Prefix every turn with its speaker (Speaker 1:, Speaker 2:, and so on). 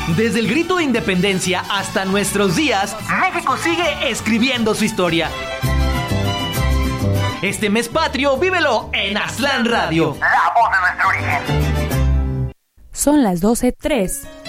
Speaker 1: Desde el grito de independencia hasta nuestros días, México sigue escribiendo su historia. Este mes patrio, vívelo en Aztlán Radio.
Speaker 2: La voz de nuestro origen.
Speaker 3: Son las 12:03.